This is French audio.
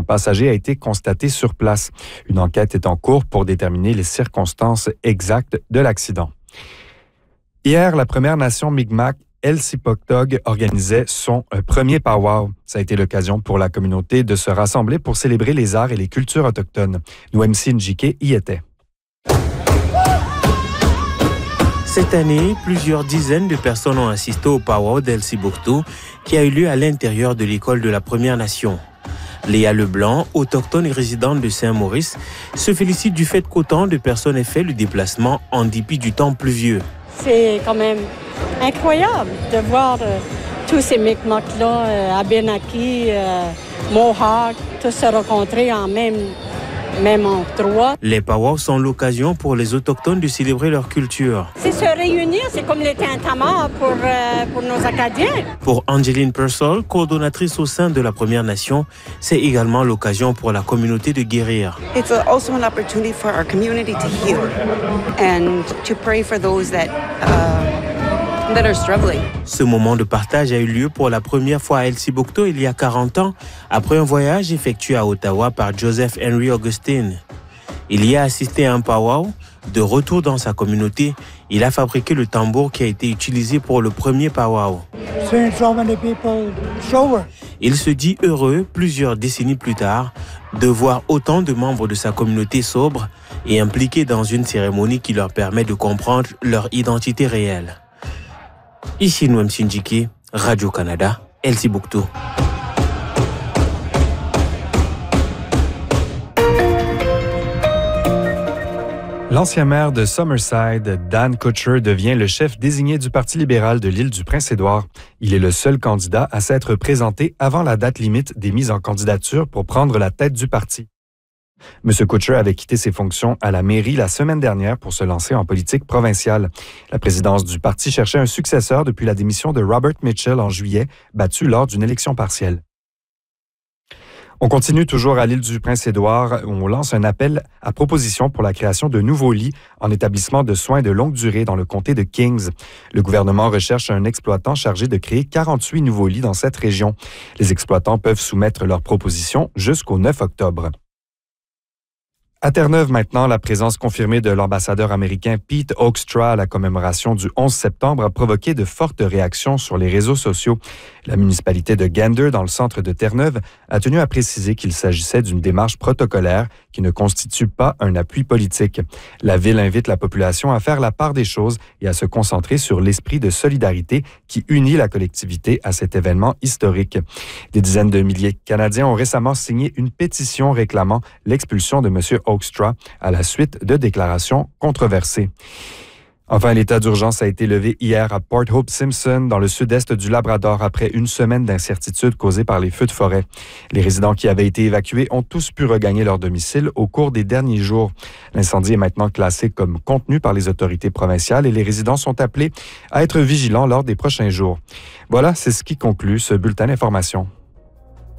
passager a été constaté sur place. Une enquête est en cours pour déterminer les circonstances exactes de l'accident. Hier, la Première Nation Mi'kmaq Elsipogtog organisait son premier powwow. Ça a été l'occasion pour la communauté de se rassembler pour célébrer les arts et les cultures autochtones. Nwemsi Njike y était. Cette année, plusieurs dizaines de personnes ont assisté au powwow d'Elsipogtog qui a eu lieu à l'intérieur de l'école de la Première Nation. Léa Leblanc, autochtone et résidente de Saint-Maurice, se félicite du fait qu'autant de personnes aient fait le déplacement en dépit du temps pluvieux. C'est quand même incroyable de voir tous ces Mi'kmaq-là, Abenaki, Mohawk, tous se rencontrer en même endroit. Les powwows sont l'occasion pour les autochtones de célébrer leur culture. C'est se réunir, c'est comme les tintamarres pour nos Acadiens. Pour Angeline Purcell, coordonnatrice au sein de la Première Nation, c'est également l'occasion pour la communauté de guérir. It's also an opportunity for our community to heal and to pray for those that are struggling. Ce moment de partage a eu lieu pour la première fois à Elsipogtog il y a 40 ans, après un voyage effectué à Ottawa par Joseph Henry Augustine. Il y a assisté à un powwow. De retour dans sa communauté, il a fabriqué le tambour qui a été utilisé pour le premier powwow. Il se dit heureux, plusieurs décennies plus tard, de voir autant de membres de sa communauté sobres et impliqués dans une cérémonie qui leur permet de comprendre leur identité réelle. Ici Nwemsi Njike, Radio-Canada, Elsipogtog. L'ancien maire de Summerside, Dan Kutcher, devient le chef désigné du Parti libéral de l'île du Prince-Édouard. Il est le seul candidat à s'être présenté avant la date limite des mises en candidature pour prendre la tête du parti. M. Kutcher avait quitté ses fonctions à la mairie la semaine dernière pour se lancer en politique provinciale. La présidence du parti cherchait un successeur depuis la démission de Robert Mitchell en juillet, battu lors d'une élection partielle. On continue toujours à l'île du Prince-Édouard où on lance un appel à proposition pour la création de nouveaux lits en établissement de soins de longue durée dans le comté de Kings. Le gouvernement recherche un exploitant chargé de créer 48 nouveaux lits dans cette région. Les exploitants peuvent soumettre leurs propositions jusqu'au 9 octobre. À Terre-Neuve maintenant, la présence confirmée de l'ambassadeur américain Pete Hoekstra à la commémoration du 11 septembre a provoqué de fortes réactions sur les réseaux sociaux. La municipalité de Gander, dans le centre de Terre-Neuve, a tenu à préciser qu'il s'agissait d'une démarche protocolaire qui ne constitue pas un appui politique. La ville invite la population à faire la part des choses et à se concentrer sur l'esprit de solidarité qui unit la collectivité à cet événement historique. Des dizaines de milliers de Canadiens ont récemment signé une pétition réclamant l'expulsion de M. Hoekstra à la suite de déclarations controversées. Enfin, l'état d'urgence a été levé hier à Port Hope Simpson, dans le sud-est du Labrador, après une semaine d'incertitude causée par les feux de forêt. Les résidents qui avaient été évacués ont tous pu regagner leur domicile au cours des derniers jours. L'incendie est maintenant classé comme contenu par les autorités provinciales et les résidents sont appelés à être vigilants lors des prochains jours. Voilà, c'est ce qui conclut ce bulletin d'information.